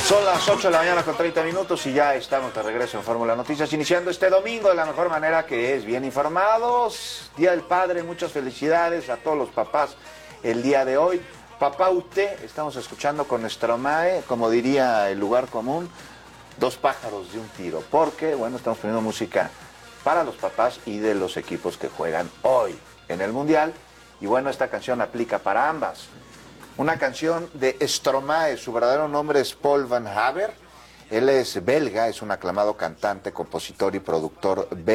Son las 8 de la mañana con 30 minutos y ya estamos de regreso en Fórmula Noticias, iniciando este domingo de la mejor manera, que es bien informados. Día del Padre, muchas felicidades a todos los papás el día de hoy. Papá usted, estamos escuchando con Stromae, como diría el lugar común, dos pájaros de un tiro, porque, bueno, estamos poniendo música para los papás y de los equipos que juegan hoy en el Mundial. Y bueno, esta canción aplica para ambas. Una canción de Stromae, su verdadero nombre es Paul Van Haver. Él es belga, es un aclamado cantante, compositor y productor belga.